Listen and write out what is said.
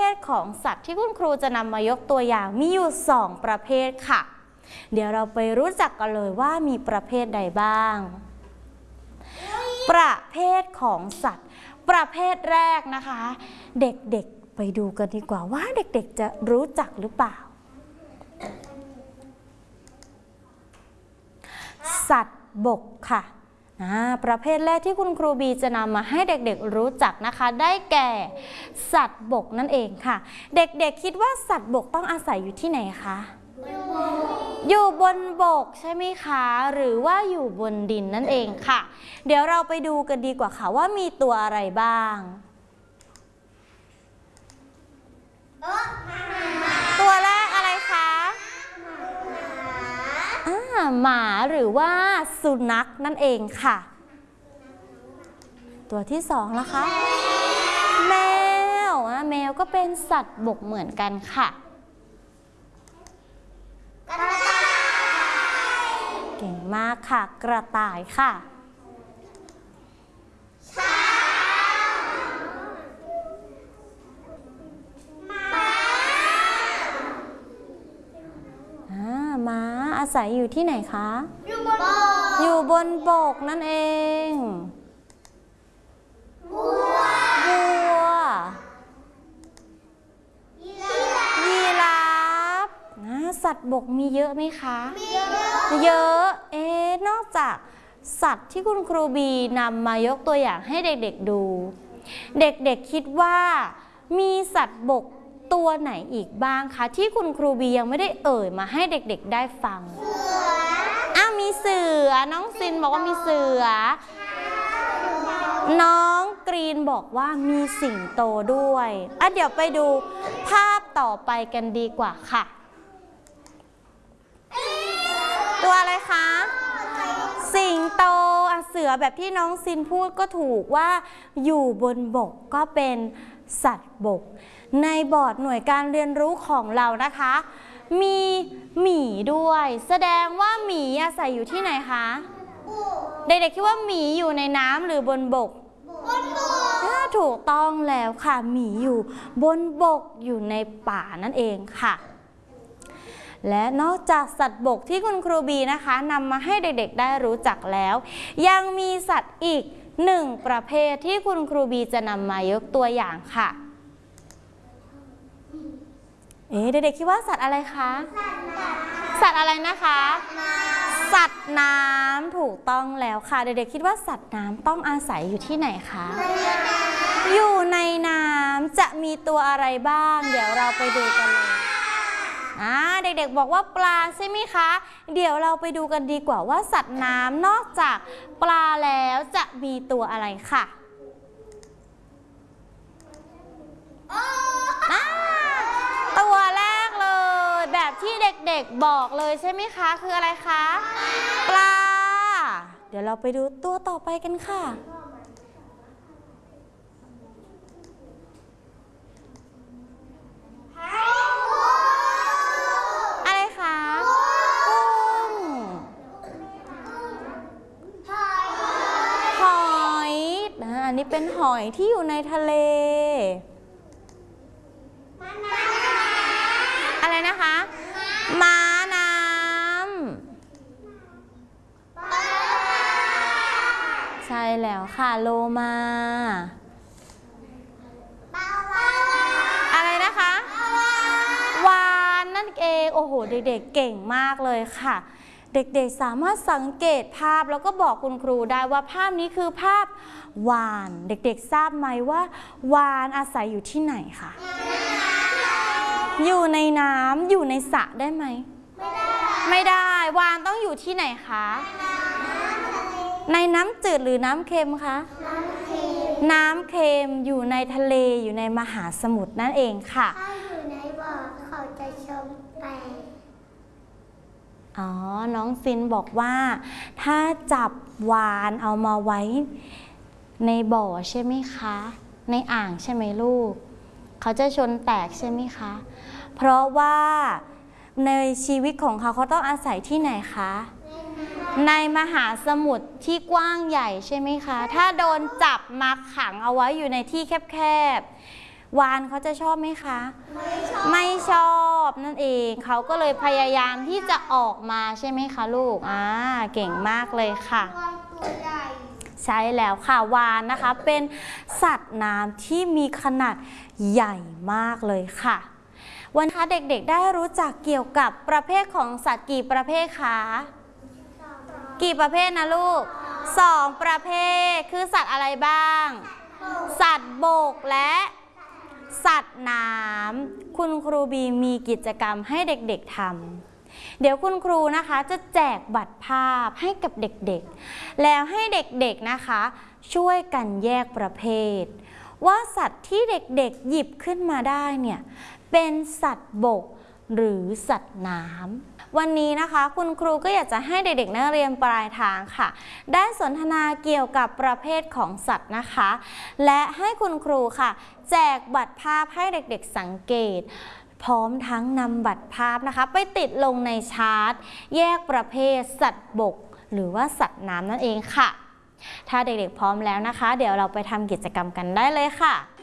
ศของสัตว์ที่คุณครูจะนำมายกตัวอย่างมีอยู่2ประเภทค่ะเดี๋ยวเราไปรู้จักกันเลยว่ามีประเภทใดบ้างประเภทของสัตว์ประเภทแรกนะคะเด็กๆไปดูกันดีกว่าว่าเด็กๆจะรู้จักหรือเปล่าสัตว์บกค่ะประเภทแรกที่คุณครูบีจะนำมาให้เด็กๆรู้จักนะคะได้แก่สัตว์บกนั่นเองค่ะเด็กๆคิดว่าสัตว์บกต้องอาศัยอยู่ที่ไหนคะอยู่บนบกใช่ไหมคะหรือว่าอยู่บนดินนั่นเองค่ะเดี๋ยวเราไปดูกันดีกว่าค่ะว่ามีตัวอะไรบ้างตัวแรกอะไรคะหมาหรือว่าสุนัขนั่นเองค่ะตัวที่สองล่ะคะแมวแมวก็เป็นสัตว์บกเหมือนกันค่ะเก่งมากค่ะกระต่ายค่ะม้าอาศัยอยู่ที่ไหนคะอยู่บนบกนั่นเองวัวยีราฟสัตว์บกมีเยอะไหมคะเยอะนอกจากสัตว์ที่คุณครูบีนำมายกตัวอย่างให้เด็กๆดูเด็กๆคิดว่ามีสัตว์บกตัวไหนอีกบ้างคะที่คุณครูบียังไม่ได้เอ่ยมาให้เด็กๆได้ฟังมีเสือน้องซินบอกว่ามีเสือน้องกรีนบอกว่ามีสิงโตด้วยเดี๋ยวไปดูภาพต่อไปกันดีกว่าค่ะตัวอะไรคะสิงโตเสือแบบที่น้องซินพูดก็ถูกว่าอยู่บนบกก็เป็นสัตว์บกในบอร์ดหน่วยการเรียนรู้ของเรานะคะมีหมีด้วยแสดงว่าหมีอาศัยอยู่ที่ไหนคะเด็กๆคิดว่าหมีอยู่ในน้ำหรือบนบกถูกต้องแล้วค่ะหมีอยู่บนบกอยู่ในป่านั่นเองค่ะและนอกจากสัตว์บกที่คุณครูบีนะคะนำมาให้เด็กๆได้รู้จักแล้วยังมีสัตว์อีก1ประเภทที่คุณครูบีจะนำมายกตัวอย่างค่ะเด็กๆคิดว่าสัตว์อะไรคะสัตว์อะไรนะคะสัตว์น้ำถูกต้องแล้วค่ะเด็กๆคิดว่าสัตว์น้ำต้องอาศัยอยู่ที่ไหนคะอยู่ในน้ำจะมีตัวอะไรบ้างเดี๋ยวเราไปดูกันเลยเด็กๆบอกว่าปลาใช่ไหมคะเดี๋ยวเราไปดูกันดีกว่าว่าสัตว์น้ำนอกจากปลาแล้วจะมีตัวอะไรค่ะตัวแรกเลยแบบที่เด็กๆบอกเลยใช่ไหมคะคืออะไรคะปลาเดี๋ยวเราไปดูตัวต่อไปกันค่ะอะไรคะกุ้งหอยอันนี้เป็นหอยที่อยู่ในทะเลอะไรนะคะม้าน้ำใช่แล้วค่ะโลมาอะไรนะคะวาฬนั่นเองโอ้โหเด็กๆเก่งมากเลยค่ะเด็กๆสามารถสังเกตภาพแล้วก็บอกคุณครูได้ว่าภาพนี้คือภาพวาฬเด็กๆทราบไหมว่าวาฬอาศัยอยู่ที่ไหนคะอยู่ในน้ำอยู่ในสระได้ไหมไม่ได้วาฬต้องอยู่ที่ไหนคะในน้ำจืดหรือน้ำเค็มคะน้ำเค็มอยู่ในทะเลอยู่ในมหาสมุทรนั่นเองค่ะถ้าอยู่ในบ่อเขาจะชมแปลน้องซินบอกว่าถ้าจับวาฬเอามาไว้ในบ่อใช่ไหมคะในอ่างใช่ไหมลูกเขาจะชนแตกใช่ไหมคะเพราะว่าในชีวิตของเขาต้องอาศัยที่ไหนคะในมหาสมุทรที่กว้างใหญ่ใช่ไหมคะถ้าโดนจับมาขังเอาไว้อยู่ในที่แคบวาฬเขาจะชอบไหมคะไม่ชอบนั่นเองเขาก็เลยพยายามที่จะออกมาใช่ไหมคะลูกเก่งมากเลยค่ะใช่แล้วค่ะวาฬนะคะเป็นสัตว์น้ำที่มีขนาดใหญ่มากเลยค่ะวันนี้เด็กๆได้รู้จักเกี่ยวกับประเภทของสัตว์กี่ประเภทคะกี่ประเภทนะลูก2 ประเภทคือสัตว์อะไรบ้างสัตว์บกและสัตว์น้ำคุณครูบีมีกิจกรรมให้เด็กๆทำเดี๋ยวคุณครูนะคะจะแจกบัตรภาพให้กับเด็กๆแล้วให้เด็กๆนะคะช่วยกันแยกประเภทว่าสัตว์ที่เด็กๆหยิบขึ้นมาได้เนี่ยเป็นสัตว์บกหรือสัตว์น้ำวันนี้นะคะคุณครูก็อยากจะให้เด็กๆนักเรียนปลายทางค่ะได้สนทนาเกี่ยวกับประเภทของสัตว์นะคะและให้คุณครูค่ะแจกบัตรภาพให้เด็กๆสังเกตพร้อมทั้งนำบัตรภาพนะคะไปติดลงในชาร์ตแยกประเภทสัตว์บกหรือว่าสัตว์น้ำนั่นเองค่ะถ้าเด็กๆพร้อมแล้วนะคะเดี๋ยวเราไปทำกิจกรรมกันได้เลยค่ะ